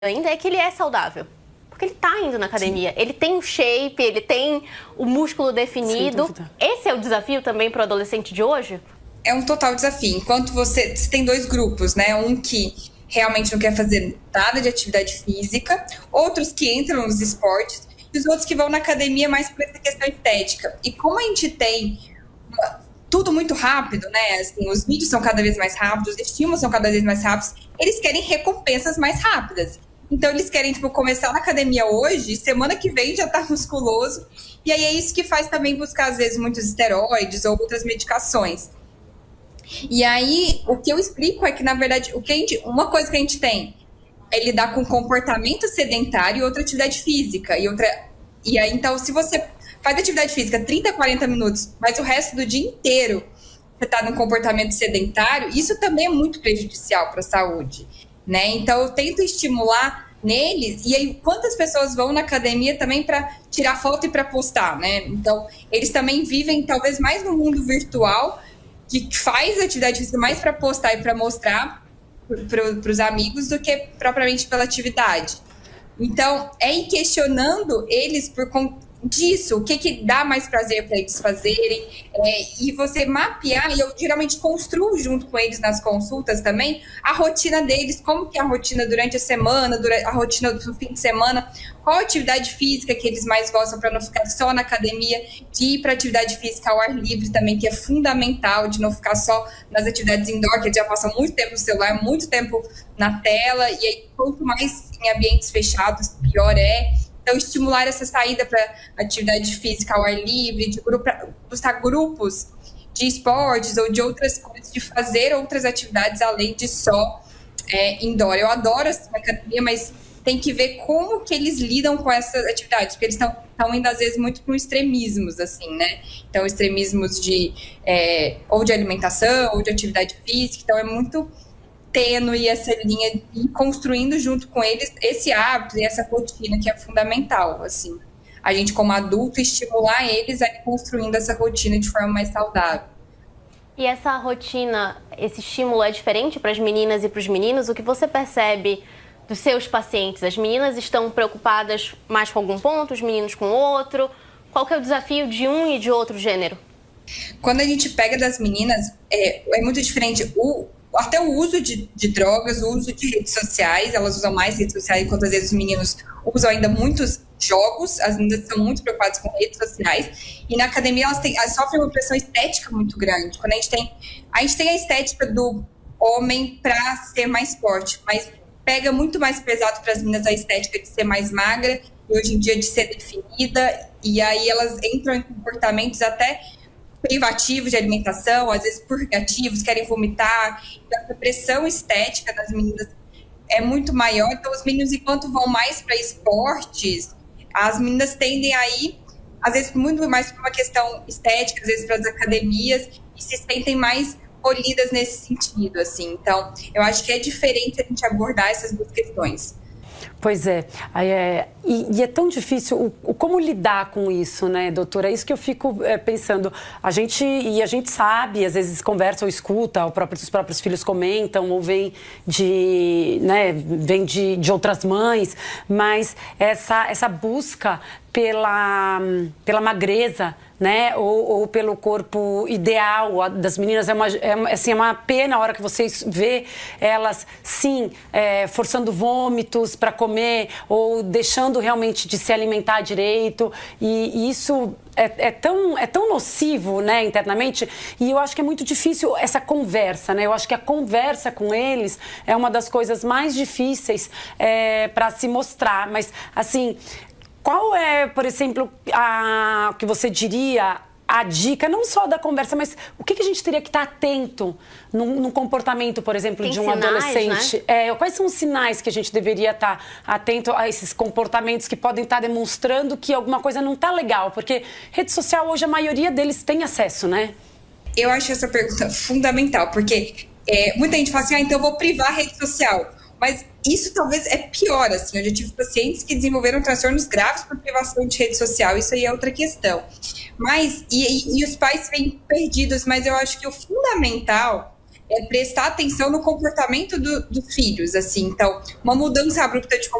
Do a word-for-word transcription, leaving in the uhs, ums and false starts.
ainda é que ele é saudável. Porque ele tá indo na academia, Sim. ele tem o shape, ele tem o músculo definido. Esse é o desafio também para o adolescente de hoje? É um total desafio. Enquanto você, você tem dois grupos, né? Um que realmente não quer fazer nada de atividade física, outros que entram nos esportes, e os outros que vão na academia mais por essa questão estética. E como a gente tem uma, tudo muito rápido, né? Assim, os vídeos são cada vez mais rápidos, os estímulos são cada vez mais rápidos, eles querem recompensas mais rápidas. Então, eles querem, tipo, começar na academia hoje, semana que vem já tá musculoso. E aí, é isso que faz também buscar, às vezes, muitos esteroides ou outras medicações. E aí, o que eu explico é que, na verdade, o que a gente, uma coisa que a gente tem é lidar com comportamento sedentário e outra atividade física. E, outra, e aí, então, se você faz atividade física trinta, quarenta minutos, mas o resto do dia inteiro você tá num comportamento sedentário, isso também é muito prejudicial para a saúde. Né? Então, eu tento estimular neles, e aí quantas pessoas vão na academia também para tirar foto e para postar, né? Então, eles também vivem talvez mais no mundo virtual, que faz atividade física mais para postar e para mostrar para os amigos do que propriamente pela atividade. Então, é ir questionando eles por conta disso, o que, que dá mais prazer para eles fazerem, é, e você mapear, e eu geralmente construo junto com eles nas consultas também, a rotina deles, como que é a rotina durante a semana, durante a rotina do fim de semana, qual a atividade física que eles mais gostam para não ficar só na academia, de ir para atividade física ao ar livre também, que é fundamental, de não ficar só nas atividades indoor, que eles já passam muito tempo no celular, muito tempo na tela, e aí quanto mais em ambientes fechados, pior é. Então, estimular essa saída para atividade física ao ar livre, de grupo, buscar grupos de esportes ou de outras coisas, de fazer outras atividades além de só é, indoor. Eu adoro essa academia, mas tem que ver como que eles lidam com essas atividades, porque eles estão indo, às vezes, muito com extremismos, assim, né? Então, extremismos de, é, ou de alimentação, ou de atividade física, então é muito tênue essa linha e construindo junto com eles esse hábito e essa rotina que é fundamental, assim. A gente, como adulto, estimular eles a ir construindo essa rotina de forma mais saudável. E essa rotina, esse estímulo é diferente para as meninas e para os meninos? O que você percebe dos seus pacientes? As meninas estão preocupadas mais com algum ponto, os meninos com outro? Qual que é o desafio de um e de outro gênero? Quando a gente pega das meninas, é, é muito diferente o até o uso de, de drogas, o uso de redes sociais, elas usam mais redes sociais, enquanto às vezes os meninos usam ainda muitos jogos, as meninas são muito preocupadas com redes sociais, e na academia elas, têm, elas sofrem uma pressão estética muito grande. Quando a gente tem a, gente tem a estética do homem para ser mais forte, mas pega muito mais pesado para as meninas a estética de ser mais magra, e hoje em dia de ser definida, e aí elas entram em comportamentos até privativos de alimentação, às vezes purgativos, querem vomitar. Então, a pressão estética das meninas é muito maior. Então, os meninos, enquanto vão mais para esportes, as meninas tendem a ir, às vezes, muito mais para uma questão estética, às vezes para as academias, e se sentem mais polidas nesse sentido, assim. Então, eu acho que é diferente a gente abordar essas duas questões. Pois é, é e, e é tão difícil o, o, como lidar com isso, né, doutora? É isso que eu fico é, pensando. A gente, e a gente sabe, às vezes conversa ou escuta, o próprio, os próprios filhos comentam, ou vem de, né, vem de, de outras mães, mas essa, essa busca pela, pela magreza, né, ou, ou pelo corpo ideal das meninas, é uma, é, assim, é uma pena a hora que vocês vê elas, sim, é, forçando vômitos para comer, ou deixando realmente de se alimentar direito, e, e isso é, é, tão, é tão nocivo, né, internamente, e eu acho que é muito difícil essa conversa, né, eu acho que a conversa com eles é uma das coisas mais difíceis é, para se mostrar, mas, assim, qual é, por exemplo, a que você diria a dica, não só da conversa, mas o que, que a gente teria que estar atento no, no comportamento, por exemplo, Tem de um sinais, adolescente? Né? É, quais são os sinais que a gente deveria estar atento a esses comportamentos que podem estar demonstrando que alguma coisa não está legal? Porque rede social, hoje, a maioria deles tem acesso, né? Eu acho essa pergunta fundamental, porque é, muita gente fala assim, ah, então eu vou privar a rede social. Mas isso talvez é pior, assim. Eu já tive pacientes que desenvolveram transtornos graves por privação de rede social. Isso aí é outra questão. Mas, e, e, e os pais vêm perdidos, mas eu acho que o fundamental é prestar atenção no comportamento do, dos filhos, assim. Então, uma mudança abrupta de